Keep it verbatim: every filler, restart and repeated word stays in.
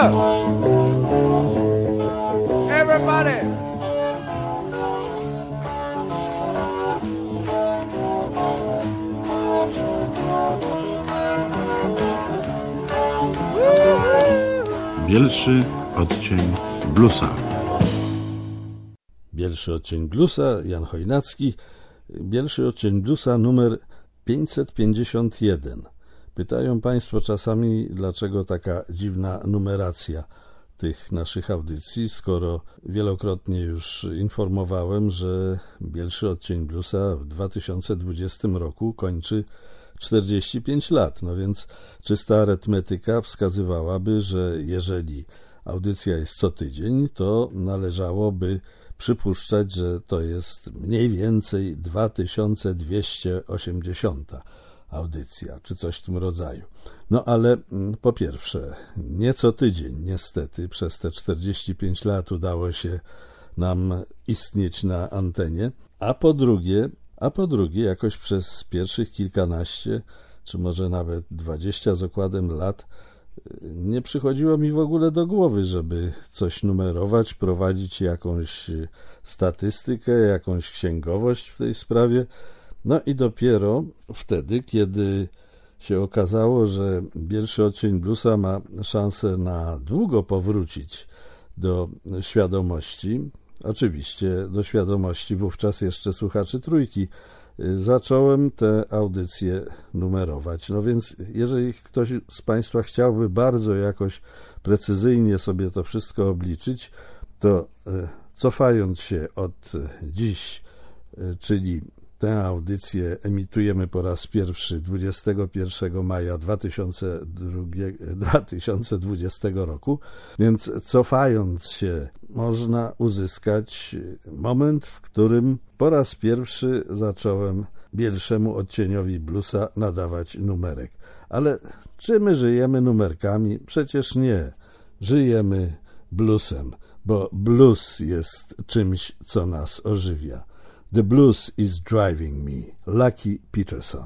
Everybody. Bielszy odcień bluesa. Bielszy odcień bluesa, Jan Chojnacki. Bielszy odcień bluesa numer pięćset pięćdziesiąt jeden. Pytają Państwo czasami, dlaczego taka dziwna numeracja tych naszych audycji, skoro wielokrotnie już informowałem, że Bielszy odcień bluesa w dwa tysiące dwudziestym roku kończy czterdzieści pięć lat. No więc czysta arytmetyka wskazywałaby, że jeżeli audycja jest co tydzień, to należałoby przypuszczać, że to jest mniej więcej dwa tysiące dwieście osiemdziesiąta audycja, czy coś w tym rodzaju. No ale po pierwsze, nie co tydzień niestety przez te czterdzieści pięć lat udało się nam istnieć na antenie, a po drugie, a po drugie jakoś przez pierwszych kilkanaście, czy może nawet dwadzieścia z okładem lat nie przychodziło mi w ogóle do głowy, żeby coś numerować, prowadzić jakąś statystykę, jakąś księgowość w tej sprawie. No i dopiero wtedy, kiedy się okazało, że Bielszy odcień bluesa ma szansę na długo powrócić do świadomości, oczywiście do świadomości wówczas jeszcze słuchaczy Trójki, zacząłem tę audycję numerować. No więc jeżeli ktoś z Państwa chciałby bardzo jakoś precyzyjnie sobie to wszystko obliczyć, to cofając się od dziś, czyli tę audycję emitujemy po raz pierwszy dwudziestego pierwszego maja dwa tysiące dwudziestego roku, więc cofając się można uzyskać moment, w którym po raz pierwszy zacząłem Bielszemu odcieniowi bluesa nadawać numerek. Ale czy my żyjemy numerkami? Przecież nie. Żyjemy bluesem, bo blues jest czymś, co nas ożywia. The blues is driving me. Lucky Peterson.